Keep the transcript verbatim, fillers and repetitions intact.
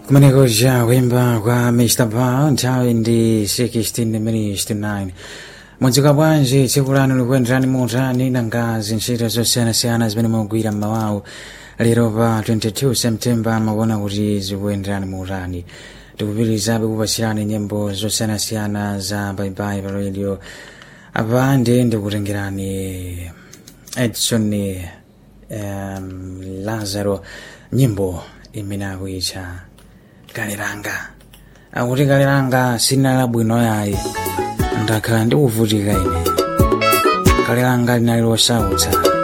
kumeneko ja kuimba kwa mister Brown nthawi ndi sixteen minutes to nine. Mwadzuka bwanji, tsiku lanu likuyenderani motani nanga ntchito zosiyanasiyana zimene mukugwira m'mawawu lero pa twenty-two September mukuona kuti zikuyenderani motani. Tikupitirizabe kupatsirani nyimbo zosiyanasiyana za baibai pa radio. Apa ndi ndikutengerani Edson um, Lazaro nyimbo imene akuitcha Kalilanga. Akuti Kalilanga sina labwino yayi, ndakhala ndikuvutika ine. Kalilanga linali losautsa.